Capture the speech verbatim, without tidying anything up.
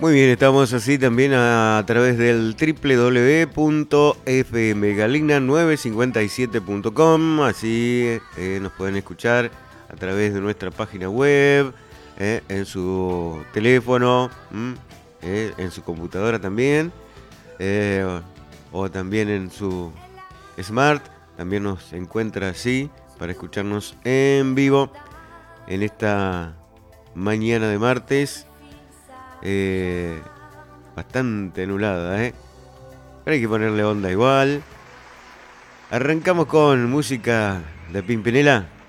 Muy bien, estamos así también a, a través del doble u doble u doble u punto f m galina nueve cincuenta y siete punto com. Así eh, nos pueden escuchar a través de nuestra página web, eh, en su teléfono, eh, en su computadora también, eh, o, o también en su smart. También nos encuentra así para escucharnos en vivo en esta mañana de martes. Eh, bastante anulada, ¿eh? Pero hay que ponerle onda igual. Arrancamos con música de Pimpinela.